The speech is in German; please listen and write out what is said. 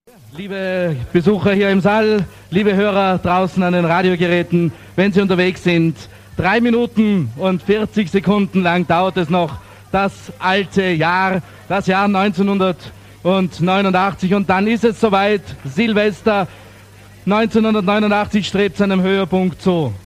Liebe Besucher hier im Saal, liebe Hörer draußen an den Radiogeräten, wenn Sie unterwegs sind, 3 Minuten und 40 Sekunden lang dauert es noch, das alte Jahr, das Jahr 1989, und dann ist es soweit, Silvester 1989 strebt seinem Höhepunkt zu.